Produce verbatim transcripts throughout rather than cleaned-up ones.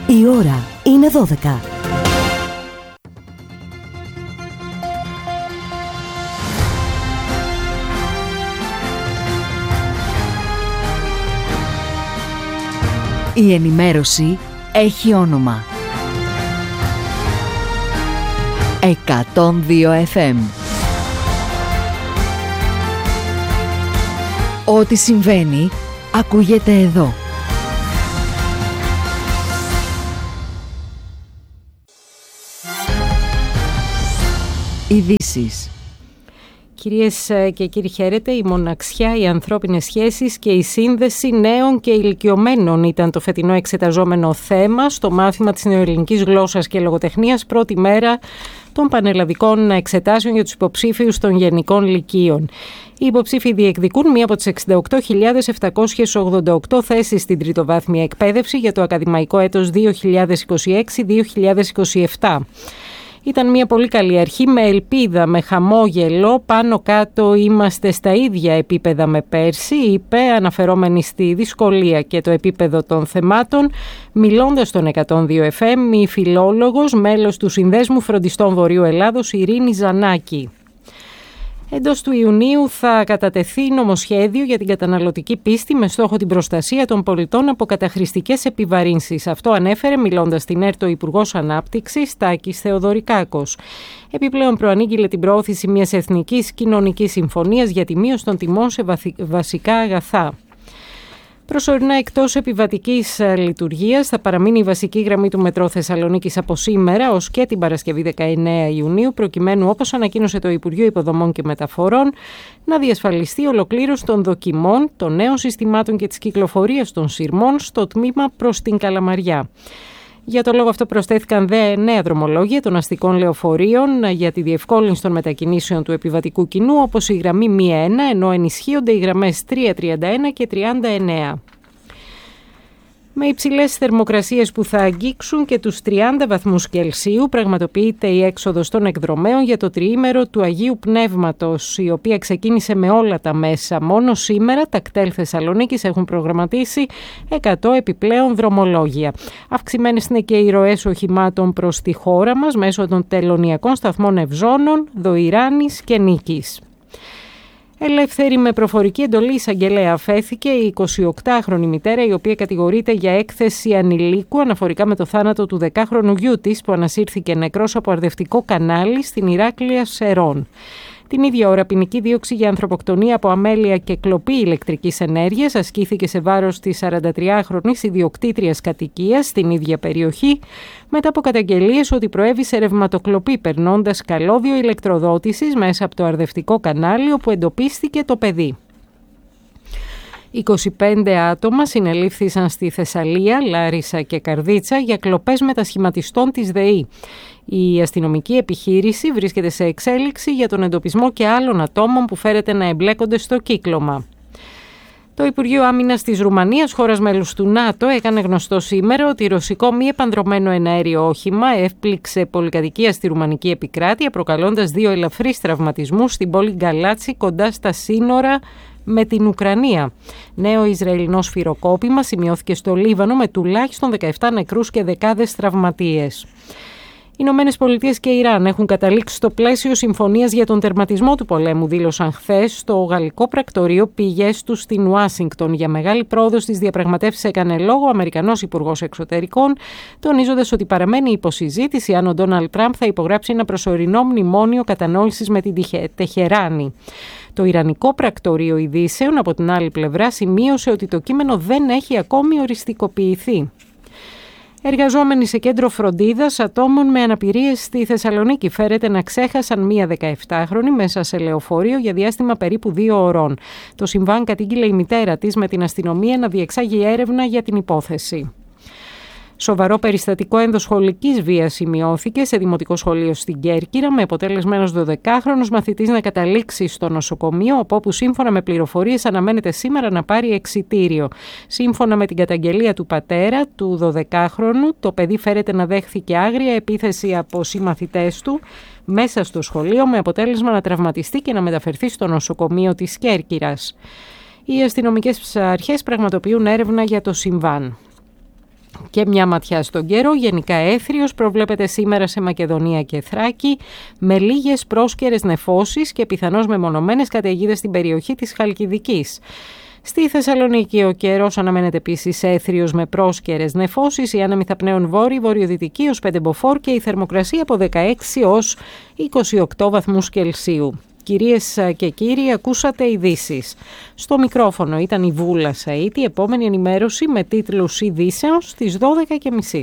Η ώρα είναι δώδεκα. Η ενημέρωση έχει όνομα. εκατόν δύο εφ εμ. Ό,τι συμβαίνει, ακούγεται εδώ. Ειδήσεις. Κυρίες και κύριοι, χαίρετε. Η μοναξιά, οι ανθρώπινες σχέσεις και η σύνδεση νέων και ηλικιωμένων ήταν το φετινό εξεταζόμενο θέμα στο μάθημα της νεοελληνικής γλώσσας και λογοτεχνίας, πρώτη μέρα των πανελλαδικών εξετάσεων για τους υποψήφιους των γενικών λυκείων. Οι υποψήφοι διεκδικούν μία από τις εξήντα οκτώ χιλιάδες επτακόσιες ογδόντα οκτώ θέσεις στην τριτοβάθμια εκπαίδευση για το ακαδημαϊκό έτος δύο χιλιάδες είκοσι έξι δύο χιλιάδες είκοσι επτά. Ήταν μια πολύ καλή αρχή, με ελπίδα, με χαμόγελο, πάνω κάτω είμαστε στα ίδια επίπεδα με πέρσι, είπε, αναφερόμενη στη δυσκολία και το επίπεδο των θεμάτων, μιλώντας στον εκατόν δύο εφ εμ, η φιλόλογος, μέλος του Συνδέσμου Φροντιστών Βορείου Ελλάδος, Ειρήνη Ζανάκη. Εντός του Ιουνίου θα κατατεθεί νομοσχέδιο για την καταναλωτική πίστη με στόχο την προστασία των πολιτών από καταχρηστικές επιβαρύνσεις. Αυτό ανέφερε μιλώντας στην ΕΡΤ ο Υπουργός Ανάπτυξης Τάκης Θεοδωρικάκος. Επιπλέον προανήγγειλε την προώθηση μιας εθνικής κοινωνικής συμφωνίας για τη μείωση των τιμών σε βασικά αγαθά. Προσωρινά εκτός επιβατικής λειτουργίας θα παραμείνει η βασική γραμμή του Μετρό Θεσσαλονίκης από σήμερα ως και την Παρασκευή δεκαεννέα Ιουνίου, προκειμένου, όπως ανακοίνωσε το Υπουργείο Υποδομών και Μεταφορών, να διασφαλιστεί ολοκλήρωση των δοκιμών, των νέων συστημάτων και της κυκλοφορίας των σειρμών στο τμήμα προς την Καλαμαριά. Για το λόγο αυτό προσθέθηκαν δε νέα δρομολόγια των αστικών λεωφορείων για τη διευκόλυνση των μετακινήσεων του επιβατικού κοινού, όπως η γραμμή μη ένα, ενώ ενισχύονται οι γραμμές τριακόσια τριάντα ένα και τριάντα εννέα. Με υψηλές θερμοκρασίες που θα αγγίξουν και τους τριάντα βαθμούς Κελσίου, πραγματοποιείται η έξοδος των εκδρομέων για το τριήμερο του Αγίου Πνεύματος, η οποία ξεκίνησε με όλα τα μέσα. Μόνο σήμερα τα κτέλ Θεσσαλονίκης έχουν προγραμματίσει εκατό επιπλέον δρομολόγια. Αυξημένες είναι και οι ροές οχημάτων προς τη χώρα μας μέσω των τελωνιακών σταθμών Ευζώνων, Δοηράνης και Νίκης. Ελεύθερη με προφορική εντολή εισαγγελέα αφέθηκε η εικοσιοκτάχρονη μητέρα, η οποία κατηγορείται για έκθεση ανηλίκου αναφορικά με το θάνατο του δεκάχρονου γιού της που ανασύρθηκε νεκρός από αρδευτικό κανάλι στην Ηράκλεια Σερών. Την ίδια ώρα, ποινική δίωξη για ανθρωποκτονία από αμέλεια και κλοπή ηλεκτρικής ενέργειας ασκήθηκε σε βάρος της σαραντατριάχρονης ιδιοκτήτριας κατοικίας στην ίδια περιοχή, μετά από καταγγελίες ότι προέβησε ρευματοκλοπή περνώντας καλώδιο ηλεκτροδότησης μέσα από το αρδευτικό κανάλι, όπου εντοπίστηκε το παιδί. είκοσι πέντε άτομα συνελήφθησαν στη Θεσσαλία, Λάρισα και Καρδίτσα για κλοπές μετασχηματιστών της ΔΕΗ. Η αστυνομική επιχείρηση βρίσκεται σε εξέλιξη για τον εντοπισμό και άλλων ατόμων που φέρεται να εμπλέκονται στο κύκλωμα. Το Υπουργείο Άμυνας της Ρουμανίας, χώρας μέλους του ΝΑΤΟ, έκανε γνωστό σήμερα ότι ρωσικό μη επανδρωμένο εναέριο όχημα έπληξε πολυκατοικία στη ρουμανική επικράτεια, προκαλώντας δύο ελαφρείς τραυματισμούς στην πόλη Γκαλάτσι, κοντά στα σύνορα με την Ουκρανία. Νέο Ισραηλινό σφυροκόπημα σημειώθηκε στο Λίβανο με τουλάχιστον δεκαεπτά νεκρούς και δεκάδες τραυματίες. Οι Ηνωμένες Πολιτείες και Ιράν έχουν καταλήξει στο πλαίσιο συμφωνίας για τον τερματισμό του πολέμου, δήλωσαν χθες στο γαλλικό πρακτορείο πηγές τους στην Ουάσιγκτον. Για μεγάλη πρόοδο στις διαπραγματεύσεις έκανε λόγο ο Αμερικανός Υπουργός Εξωτερικών, τονίζοντας ότι παραμένει υποσυζήτηση αν ο Ντόναλντ Τραμπ θα υπογράψει ένα προσωρινό μνημόνιο κατανόησης με την Τεχεράνη. Το Ιρανικό Πρακτορείο Ειδήσεων, από την άλλη πλευρά, σημείωσε ότι το κείμενο δεν έχει ακόμη οριστικοποιηθεί. Εργαζόμενοι σε κέντρο φροντίδας ατόμων με αναπηρίες στη Θεσσαλονίκη φέρεται να ξέχασαν μία δεκαεπτάχρονη μέσα σε λεωφορείο για διάστημα περίπου δύο ωρών. Το συμβάν κατήγγειλε η μητέρα της με την αστυνομία να διεξάγει έρευνα για την υπόθεση. Σοβαρό περιστατικό ενδοσχολικής βίας σημειώθηκε σε δημοτικό σχολείο στην Κέρκυρα, με αποτέλεσμα ένας δωδεκάχρονος μαθητής να καταλήξει στο νοσοκομείο, από όπου σύμφωνα με πληροφορίες αναμένεται σήμερα να πάρει εξιτήριο. Σύμφωνα με την καταγγελία του πατέρα του δωδεκάχρονου, το παιδί φέρεται να δέχθηκε άγρια επίθεση από συμμαθητές του μέσα στο σχολείο, με αποτέλεσμα να τραυματιστεί και να μεταφερθεί στο νοσοκομείο της Κέρκυρας. Οι αστυνομικές αρχές πραγματοποιούν έρευνα για το συμβάν. Και μια ματιά στον καιρό, γενικά έθριος προβλέπεται σήμερα σε Μακεδονία και Θράκη, με λίγες πρόσκαιρες νεφώσεις και πιθανώς μεμονωμένες καταιγίδες στην περιοχή της Χαλκιδικής. Στη Θεσσαλονίκη ο καιρός αναμένεται επίσης έθριος με πρόσκαιρες νεφώσεις, οι άνεμοι θα πνέουν βόρειοι, βορειοδυτικοί ως πέντε μποφόρ και η θερμοκρασία από δεκαέξι ως είκοσι οκτώ βαθμούς Κελσίου. Κυρίες και κύριοι, ακούσατε ειδήσεις. Στο μικρόφωνο ήταν η Βούλα Σαΐτη, η επόμενη ενημέρωση με τίτλους ειδήσεων στις δώδεκα και μισή.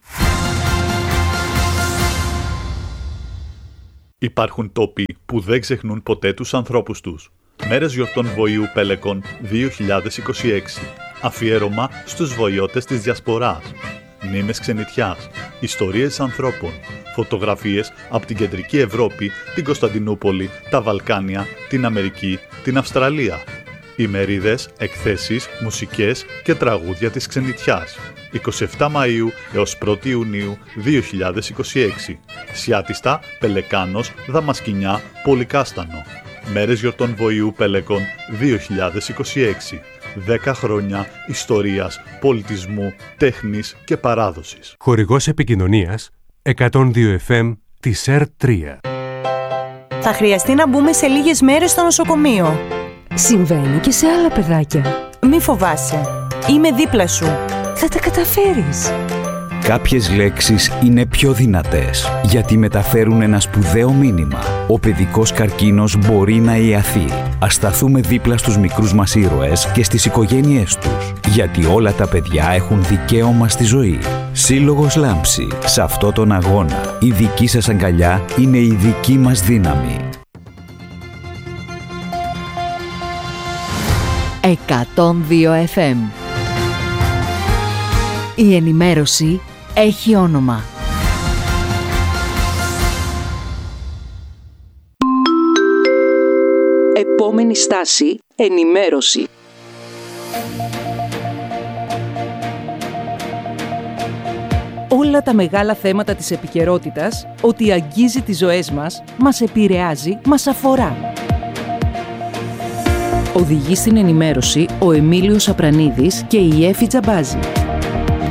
Υπάρχουν τόποι που δεν ξεχνούν ποτέ τους ανθρώπους τους. Μέρες γιορτών Βοηού Πέλεκον δύο χιλιάδες είκοσι έξι. Αφιέρωμα στους βοηώτες της Διασποράς. Μνήμες ξενιτιάς, ιστορίες ανθρώπων, φωτογραφίες από την Κεντρική Ευρώπη, την Κωνσταντινούπολη, τα Βαλκάνια, την Αμερική, την Αυστραλία. Ημερίδες, εκθέσεις, μουσικές και τραγούδια της ξενιτιάς. εικοστή εβδόμη Μαΐου έως πρώτη Ιουνίου δύο χιλιάδες είκοσι έξι. Σιάτιστα, Πελεκάνος, Δαμασκηνιά, Πολυκάστανο. Μέρες γιορτών Βοηού Πέλεκον δύο χιλιάδες είκοσι έξι. δέκα χρόνια ιστορίας, πολιτισμού, τέχνης και παράδοσης. Χορηγός επικοινωνίας εκατόν δύο εφ εμ της ΕΡ τρία. Θα χρειαστεί να μπούμε σε λίγες μέρες στο νοσοκομείο. Συμβαίνει και σε άλλα παιδάκια. Μη φοβάσαι. Είμαι δίπλα σου. Θα τα καταφέρεις. Κάποιες λέξεις είναι πιο δυνατές γιατί μεταφέρουν ένα σπουδαίο μήνυμα. Ο παιδικός καρκίνος μπορεί να ιαθεί. Ας σταθούμε δίπλα στους μικρούς μας ήρωες και στις οικογένειές τους. Γιατί όλα τα παιδιά έχουν δικαίωμα στη ζωή. Σύλλογος Λάμψη. Σε αυτό τον αγώνα, η δική σας αγκαλιά είναι η δική μας δύναμη. εκατόν δύο εφ εμ. Η ενημέρωση έχει όνομα. Επόμενη στάση, ενημέρωση. Όλα τα μεγάλα θέματα της επικαιρότητας, ότι αγγίζει τις ζωές μας, μας επηρεάζει, μας αφορά. Οδηγεί στην ενημέρωση ο Εμίλιος Απρανίδης και η Εφη Τζαμπάζη.